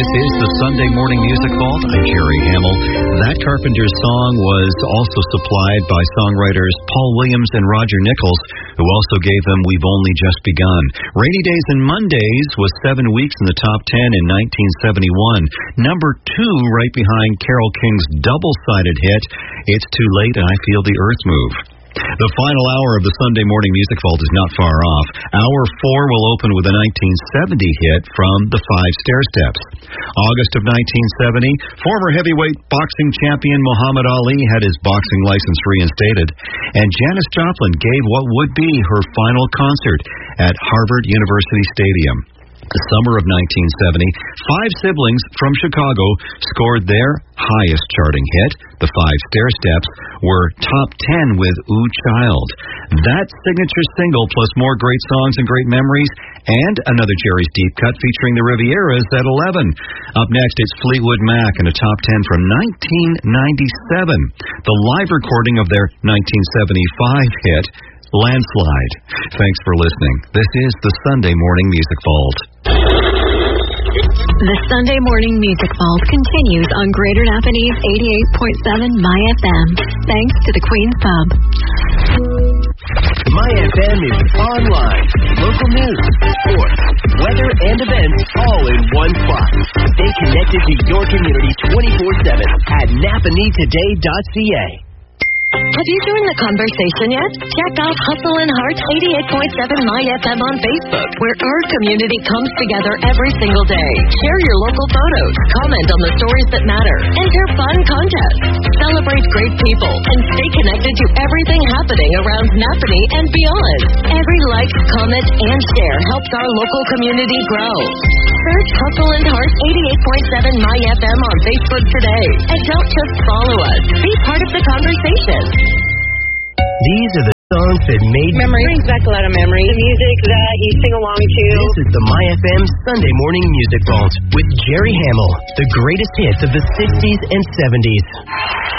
is the Sunday Morning Music Vault. I'm Jerry Hamill. That Carpenters song was also supplied by songwriters Paul Williams and Roger Nichols, who also gave them We've Only Just Begun. Rainy Days and Mondays was 7 weeks in the top 10 in 1971. Number 2, right behind Carole King's double-sided hit, It's Too Late and I Feel the Earth Move. The final hour of the Sunday Morning Music Vault is not far off. Hour 4 will open with a 1970 hit from the Five Stairsteps. August of 1970, former heavyweight boxing champion Muhammad Ali had his boxing license reinstated, and Janis Joplin gave what would be her final concert at Harvard University Stadium. The summer of 1970, 5 siblings from Chicago scored their highest charting hit. The Five Stairsteps were top 10 with Ooh Child. That signature single, plus more great songs and great memories, and another Jerry's Deep Cut featuring the Rivieras at 11. Up next, it's Fleetwood Mac in a top 10 from 1997. The live recording of their 1975 hit, Landslide. Thanks for listening. This is the Sunday Morning Music Vault. The Sunday Morning Music Vault continues on Greater Napanese 88.7 MyFM. Thanks to the Queen's Pub. MyFM is online. Local news, sports, weather, and events all in one spot. Stay connected to your community 24/7 at napanetoday.ca. Have you joined the conversation yet? Check out Hustle and Heart 88.7 MyFM on Facebook, where our community comes together every single day. Share your local photos, comment on the stories that matter, enter fun contests, celebrate great people, and stay connected to everything happening around Napanee and beyond. Every like, comment, and share helps our local community grow. Search Hustle and Heart 88.7 MyFM on Facebook today. And don't just follow us. Be part of the conversation. These are the songs that made memories. Brings back a lot of memories. The music that you sing along to. This is the MyFM Sunday Morning Music Vault with Jerry Hamill. The greatest hits of the 60s and 70s.